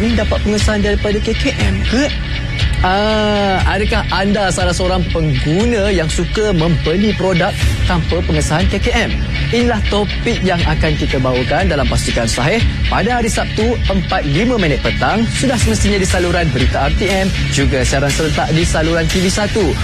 ini dapat pengesahan daripada KKM ke? Adakah anda salah seorang pengguna yang suka membeli produk tanpa pengesahan KKM? Inilah topik yang akan kita bawakan dalam Pastikan Sahih pada hari Sabtu 4.05 petang, sudah semestinya di saluran Berita RTM, juga siaran serentak di saluran TV1.